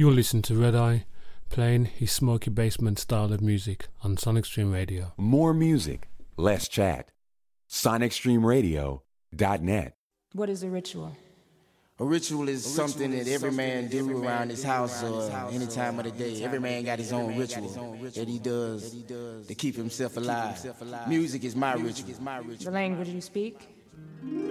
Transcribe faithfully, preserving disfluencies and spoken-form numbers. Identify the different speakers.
Speaker 1: You'll listen to Red Eye playing his smoky basement style of music on Sonic Stream Radio.
Speaker 2: More music, less chat. Sonic Stream Radio dot net.
Speaker 3: What is a ritual?
Speaker 4: A ritual is something that every man do around his house or any time of the day. Every man got his own ritual that he does to keep himself alive. Music is my ritual.
Speaker 3: The language you speak?